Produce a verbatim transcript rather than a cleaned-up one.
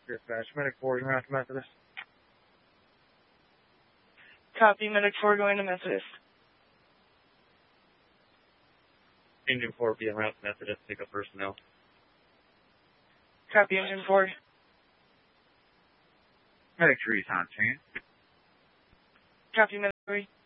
Dispatch, Medic four, you're out to Methodist. Copy, Medic four going to Methodist. Engine four, be en route to Methodist, pick up personnel. Copy, Engine four. Medic three is on scene. Copy, Medic three.